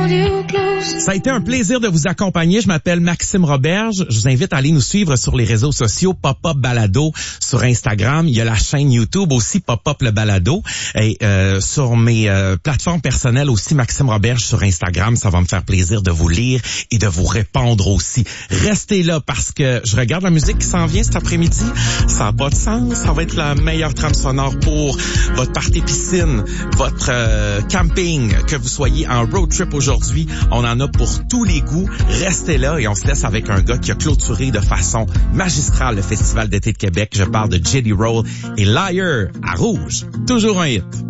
Ça a été un plaisir de vous accompagner. Je m'appelle Maxime Roberge. Je vous invite à aller nous suivre sur les réseaux sociaux Pop-Up Balado sur Instagram. Il y a la chaîne YouTube aussi Pop-Up le Balado. Et sur mes plateformes personnelles aussi Maxime Roberge sur Instagram. Ça va me faire plaisir de vous lire et de vous répondre aussi. Restez là parce que je regarde la musique qui s'en vient cet après-midi. Ça n'a pas de sens. Ça va être la meilleure trame sonore pour votre party piscine, votre camping, que vous soyez en road trip aujourd'hui. On en a pour tous les goûts. Restez là et on se laisse avec un gars qui a clôturé de façon magistrale le Festival d'été de Québec. Je parle de Jelly Roll et Liar à Rouge. Toujours un hit.